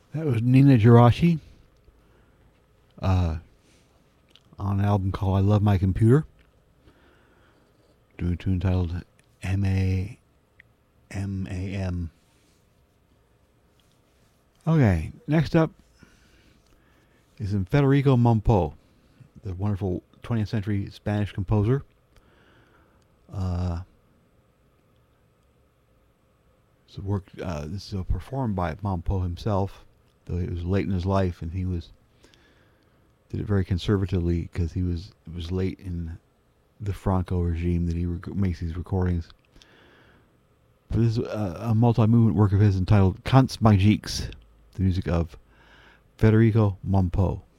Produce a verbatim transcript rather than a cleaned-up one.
That was Nina Geraci uh, on an album called I Love My Computer. Doing a tune entitled M A M A M. Okay, next up is in Federico Mompo, the wonderful twentieth century Spanish composer. Uh, so work, uh, this is performed by Mompo himself, though it was late in his life, and he was did it very conservatively because he was it was late in the Franco regime that he rec- makes these recordings. But this is a, a multi-movement work of his entitled Cants Magiques, the music of Federico Mompo.